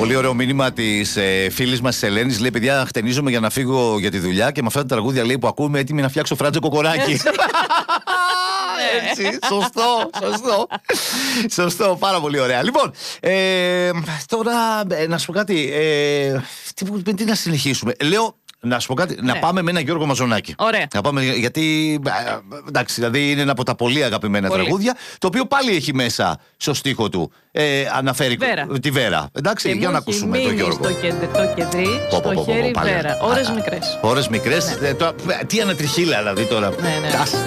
Πολύ ωραίο μήνυμα της φίλης μας της Ελένης. Λέει: παιδιά, χτενίζομαι για να φύγω για τη δουλειά και με αυτά τα τραγούδια λέει, που ακούμε, έτοιμη να φτιάξω φράτζο κοκοράκι. Έτσι, σωστό, πάρα πολύ ωραία. Λοιπόν, τώρα να σου πω κάτι. Τι να συνεχίσουμε. Λέω, να σου πω κάτι, να πάμε με ένα Γιώργο Μαζονάκη. Ωραία. Να πάμε, γιατί εντάξει, δηλαδή είναι ένα από τα πολύ αγαπημένα τραγούδια, το οποίο πάλι έχει μέσα στο στίχο του. Αναφέρει τη Βέρα. Εντάξει, και για να ακούσουμε τον Γιώργο. Το κεντρί, στο χέρι Βέρα. Ώρες μικρές. Ώρες μικρές. Τι ανατριχίλα δηλαδή τώρα. Ναι.